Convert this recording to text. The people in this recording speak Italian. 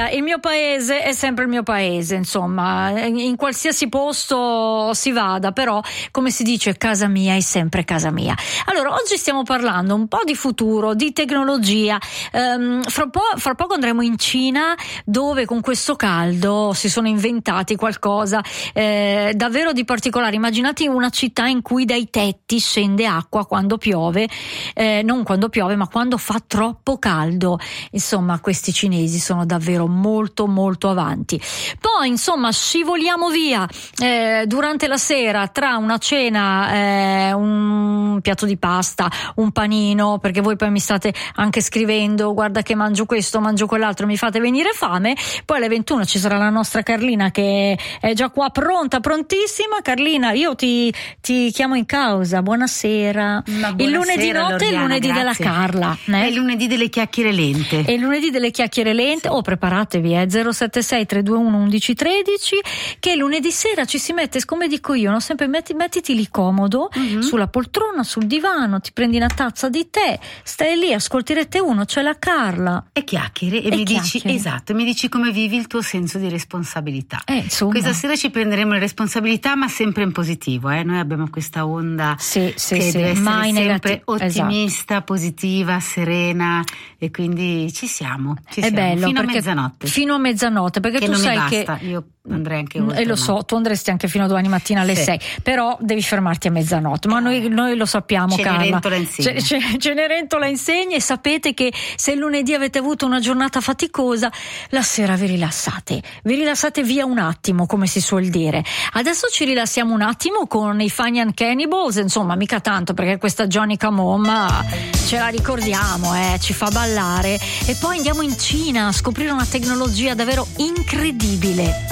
mia, il mio paese è sempre il mio paese, insomma, in qualsiasi posto si vada, però come si dice, casa mia è sempre casa mia. Allora, oggi stiamo parlando un po' di futuro, di tecnologia. Fra poco andremo in Cina, dove con questo caldo si sono inventati qualcosa davvero di particolare. Immaginate una città in cui dai tetti scende acqua quando piove, non quando piove ma quando fa troppo caldo. Insomma, questi cinesi sono davvero molto molto avanti. Poi insomma scivoliamo via durante la sera, tra una cena, un piatto di pasta, un panino, perché voi poi mi state anche scrivendo: guarda che mangio questo, mangio quell'altro, mi fate venire fame. Poi alle 21 ci sarà la nostra Carlina, che è già qua pronta, prontissima. Carlina, io ti chiamo in causa. Buonasera. Il lunedì notte è il lunedì della Carla, è il lunedì delle chiacchiere lente. È il lunedì delle chiacchiere lente. Sì. Preparatevi, 076 321 1113, che lunedì sera ci si mette, come dico io, no? Sempre mettiti lì comodo, sulla poltrona, sul divano, ti prendi una tazza di tè, stai lì, ascolti Rete 1, c'è la Carla e chiacchiere e mi dici, esatto, mi dici come vivi il tuo senso di responsabilità. Questa sera ci prenderemo le responsabilità, ma sempre in positivo, noi abbiamo questa onda che deve essere mai sempre ottimista, positiva, serena, e quindi ci siamo è bello, fino a mezzanotte. Fino a mezzanotte, perché che tu non sai mi basta. che io andrei anche oltre. E lo so, tu andresti anche fino a domani mattina alle 6, però devi fermarti a mezzanotte. Ma noi lo sappiamo, Carla. Cenerentola insegna, e sapete che se il lunedì avete avuto una giornata faticosa, la sera vi rilassate via un attimo, come si suol dire. Adesso ci rilassiamo un attimo con i Fine and Cannibals, insomma mica tanto, perché questa Johnny Come Home ce la ricordiamo, ci fa ballare. E poi andiamo in Cina a scoprire una tecnologia davvero incredibile.